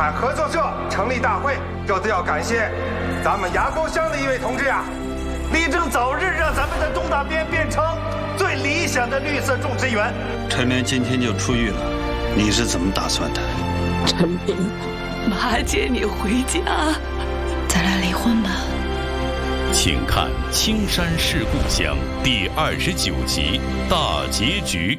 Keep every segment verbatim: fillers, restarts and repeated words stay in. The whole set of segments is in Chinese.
喊合作社成立大会，这都要感谢咱们牙沟乡的一位同志啊！ 力争早日让咱们的东大边变成最理想的绿色种植园。 陈莲今天就出狱了，你是怎么打算的？ 陈琳，妈接你回家， 咱俩离婚吧。 请看《青山是故乡》第二十九集大结局。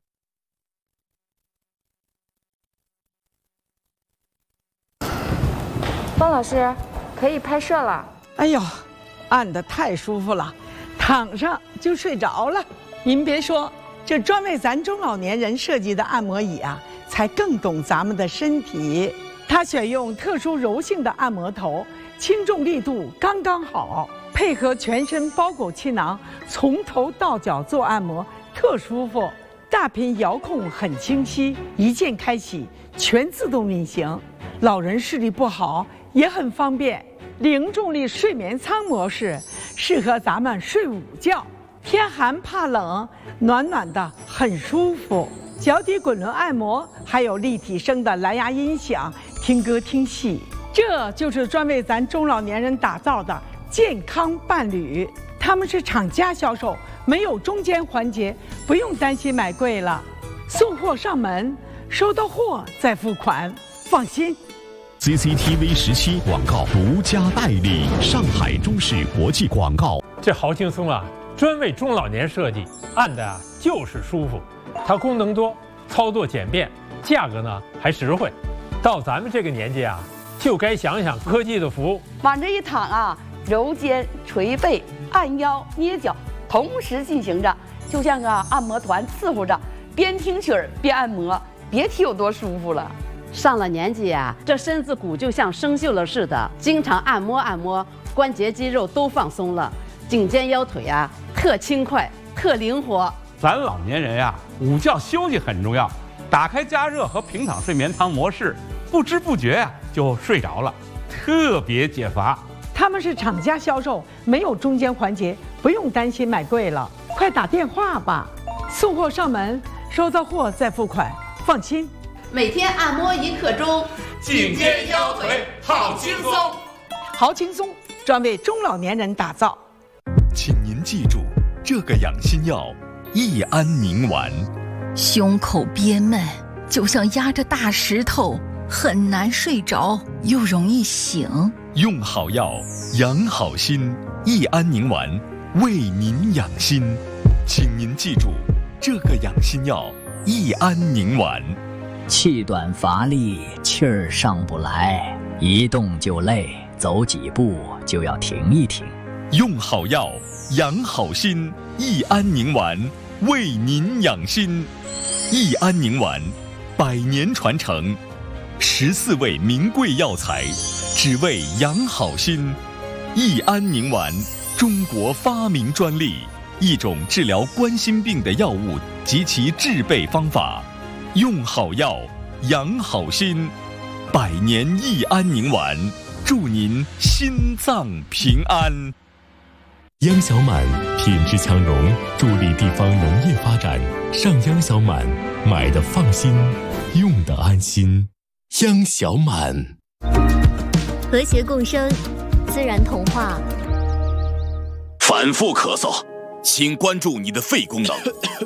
方老师，可以拍摄了。 哎呦，按得太舒服了，躺上就睡着了。您别说，这专为咱中老年人设计的按摩椅啊，才更懂咱们的身体。它选用特殊柔性的按摩头，轻重力度刚刚好，配合全身包裹气囊，从头到脚做按摩，特舒服。大屏遥控很清晰，一键开启，全自动运行。老人视力不好也很方便。零重力睡眠舱模式适合咱们睡午觉，天寒怕冷，暖暖的很舒服。脚底滚轮按摩，还有立体声的蓝牙音响，听歌听戏。这就是专为咱中老年人打造的健康伴侣。他们是厂家销售，没有中间环节，不用担心买贵了。送货上门，收到货再付款，放心。 C C T V 十七广告独家代理，上海中视国际广告。 这好轻松啊，专为中老年设计，按的啊就是舒服。它功能多，操作简便，价格呢还实惠。到咱们这个年纪啊，就该想想科技的服务。 往这一躺啊，揉肩、捶背、按腰、捏脚，同时进行着，就像个按摩团伺候着，边听曲儿边按摩，别提有多舒服了。 上了年纪啊，这身子骨就像生锈了似的，经常按摩按摩，关节肌肉都放松了，颈肩腰腿啊特轻快，特灵活。 咱老年人呀、啊，午觉休息很重要，打开加热和平躺睡眠舱模式，不知不觉呀、啊、就睡着了，特别解乏。 他们是厂家销售，没有中间环节，不用担心买贵了。快打电话吧，送货上门，收到货再付款，放心。 每天按摩一刻钟， 颈肩腰腿好轻松， 好轻松，专为中老年人打造。 请您记住，这个养心药益安宁丸。 胸口憋闷，就像压着大石头，很难睡着，又容易醒。 用好药，养好心，益安宁丸为您养心。请您记住，这个养心药益安宁丸。 气短乏力，气儿上不来，一动就累，走几步就要停一停。 用好药，养好心，益安宁丸为您养心。益安宁丸，百年传承，十四味名贵药材，只为养好心。益安宁丸，中国发明专利，一种治疗冠心病的药物及其制备方法。用好药，养好心，百年益安宁丸，祝您心脏平安。 央小满品质强融，助力地方农业发展。上央小满，买的放心，用的安心。央小满， 和谐共生，自然童话。 反复咳嗽，请关注你的肺功能。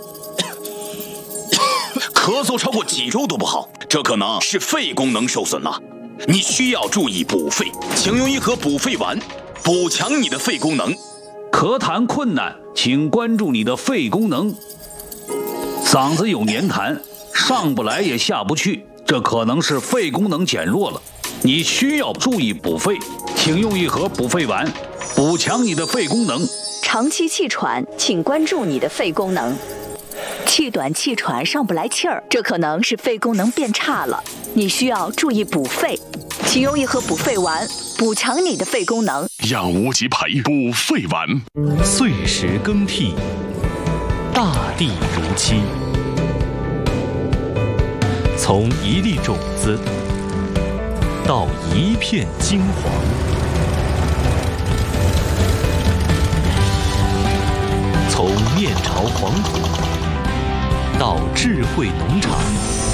咳嗽超过几周都不好，这可能是肺功能受损了，你需要注意补肺，请用一盒补肺丸，补强你的肺功能。 咳痰困难，请关注你的肺功能。嗓子有黏痰，上不来也下不去，这可能是肺功能减弱了，你需要注意补肺，请用一盒补肺丸，补强你的肺功能。 长期气喘，请关注你的肺功能。气短气喘上不来气儿，这可能是肺功能变差了，你需要注意补肺，请用一盒补肺丸，补强你的肺功能。 养无极培补肺丸。 岁时更替，大地如期，从一粒种子到一片金黄，从面朝黄土到智慧农场。